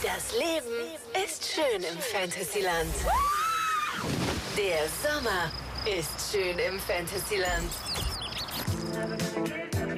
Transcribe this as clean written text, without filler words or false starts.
Das Leben ist schön im Fantasyland. Der Sommer ist schön im Fantasyland.